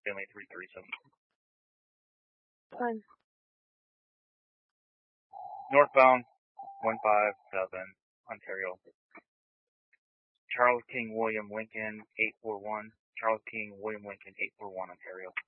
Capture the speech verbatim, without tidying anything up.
Finley three three seven. Fine. Northbound one five seven, Ontario. Charles King William Lincoln eight four one. Charles King William Lincoln eight four one, Ontario.